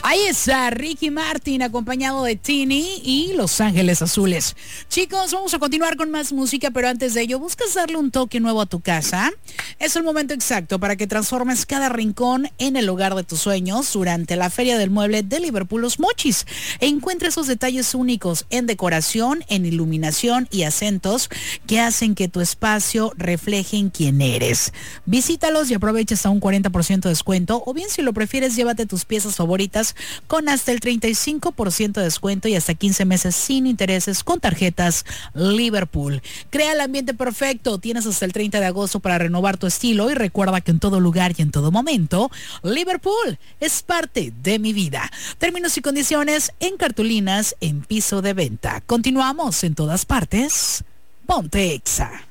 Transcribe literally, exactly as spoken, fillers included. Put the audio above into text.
Ahí está Ricky Martin acompañado de Tini y Los Ángeles Azules. Chicos, vamos a continuar con más música, pero antes de ello, ¿buscas darle un toque nuevo a tu casa? Es el momento exacto para que transformes cada rincón en el hogar de tus sueños durante la Feria del Mueble de Liverpool Los Mochis. E encuentra esos detalles únicos en decoración, en iluminación y acentos que hacen que tu espacio refleje en quién eres. Visítalos y aprovecha hasta un cuarenta por ciento de descuento, o bien si lo prefieres, llévate tus piezas favoritas con hasta el treinta y cinco por ciento de descuento y hasta quince meses sin intereses con tarjetas Liverpool. Crea el ambiente perfecto. Tienes hasta el treinta de agosto para renovar tu estilo y recuerda que en todo lugar y en todo momento, Liverpool es parte de mi vida. Términos y condiciones en cartulinas en piso de venta. Continuamos en todas partes. Ponte Exa.